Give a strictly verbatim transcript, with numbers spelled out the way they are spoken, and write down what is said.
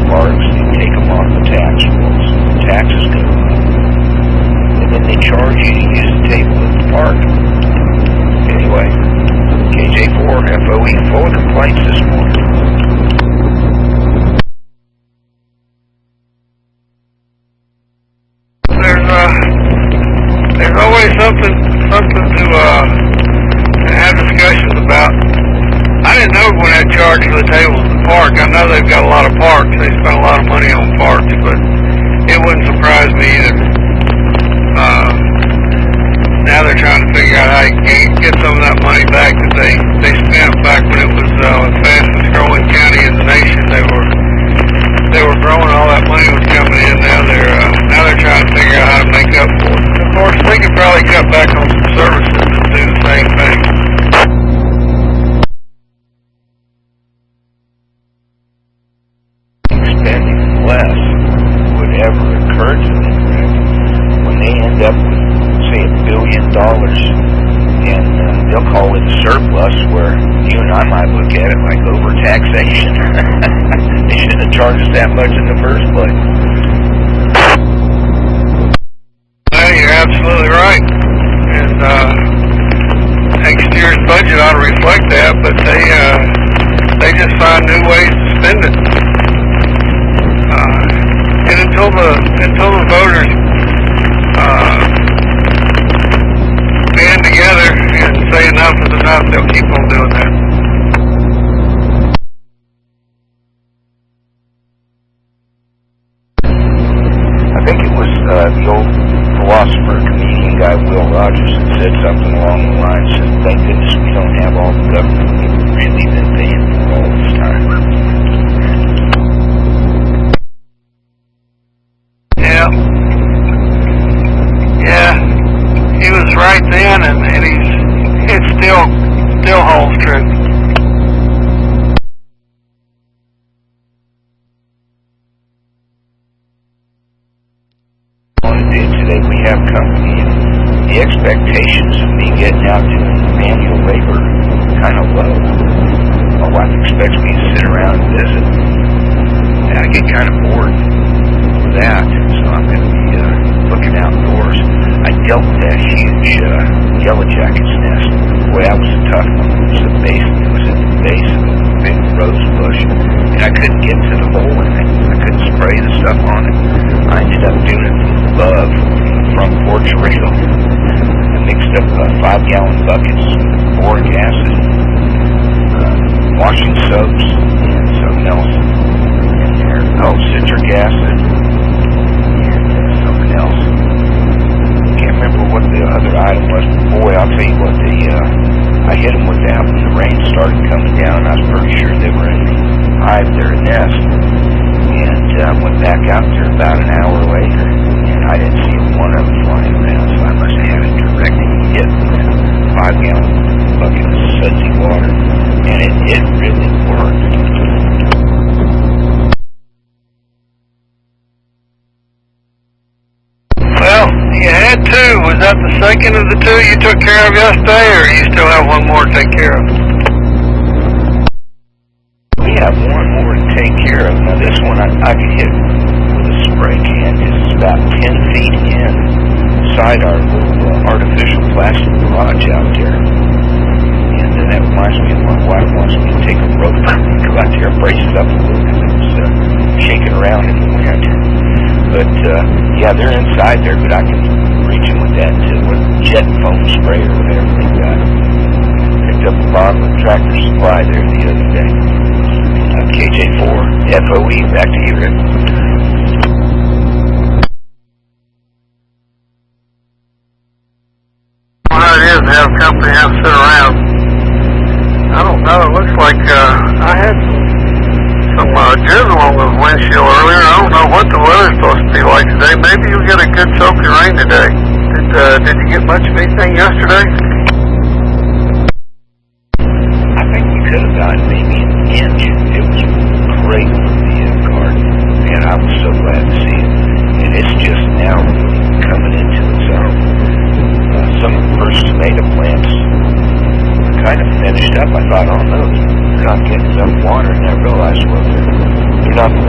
parks, they take them off the tax rolls, the taxes go up, and then they charge you to use the table at the park. Anyway, K J four F O E full of complaints this morning. There's uh, there's always something something to uh to have discussions about. I didn't know when that charge for the tables at the park. I know they've got a lot of parks. They spend a lot of money on parks, but it wouldn't surprise me either. Uh, now they're trying to figure out how you can get some of that money back that they, they spent back when it was uh, the fastest growing county in the nation. They were they were growing, all that money was coming in. Now they're uh, now they're trying to figure out how to make up for it. Of course, they could probably cut back on some services and do the same thing. Spending less would ever occur to them, Rick, when they end up with, say, a billion dollars, and uh, they'll call it a surplus, where you and I might look at it like overtaxation. They shouldn't have charged us that much in the first place. Well, you're absolutely right, and uh, next year's budget ought to reflect that, but they uh, they just find new ways to spend it. Uh, and until the until the voters uh, band together and say enough is enough, they'll keep on doing that. I think it was uh, the old philosopher, comedian guy Will Rogers that said something along the lines of, "Thank goodness we don't have all the government we've really been paying for all this time." Yeah. Yeah. He was right then, and, and he's it still still holds true. On the day today, we have company, and the expectations of me getting out doing manual labor kind of low. My wife expects me to sit around and visit. And I get kind of bored with that, so I'm going to be uh, looking outdoors. I dealt with that huge uh, yellow jacket's nest. Boy, that was a tough one. It was, the base, it was at the base of a big rose bush, and I couldn't get to the hole in it. I couldn't spray the stuff on it. I ended up doing it from above, from the front porch rail. I mixed up uh, five-gallon buckets of boric acid, uh, washing soaps, and something else in there. Oh, citric acid, and uh, something else. Can't remember what the other item was, but boy, I'll tell you what, the, uh, I hit them with that when the rain started coming down. I was pretty sure they were in the hive, their nest, and uh, went back out there about an hour later, and I didn't see one of them flying around, so I must have had a direct hit with that five-gallon bucket of sudsy water, and it, it really worked. Well, you had two. Was that the second of the two you took care of yesterday, or you still have one more to take care of? We have one more to take care of. Now, this one I, I could hit with a spray can. It's about ten feet inside our little uh, artificial plastic garage out there. And uh, that reminds me of my wife wants me to take a rope and go out there and brace it up a little because it was uh, shaking around in the wind. But, uh, yeah, they're inside there, but I can reach them with that uh, with jet foam spray or whatever they got. Picked up a bottle of Tractor Supply there the other day. Uh, K J four F O E, back to you, Rick. Well, how it is to have a company have to sit around. I don't know. It looks like uh, I had some, some uh, drizzle on the windshield earlier. I don't know what the weather's supposed to be like today. Maybe you'll get a good soaking rain today. Did, uh, did you get much of anything yesterday? I think we could have gotten maybe an inch. It was great for the uh, garden, and I was so glad to see it. And it's just now really coming into its own. Uh, some of the first tomato plants kind of finished up. I thought, oh no, they're not getting enough water, and I realized, well, they're, they're not